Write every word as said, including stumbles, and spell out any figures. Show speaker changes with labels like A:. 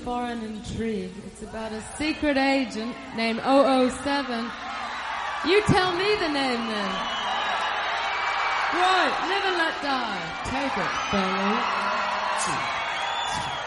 A: foreign intrigue. It's about a secret agent named oh oh seven. You tell me the name then. Right, live and let die. Take it, fellas.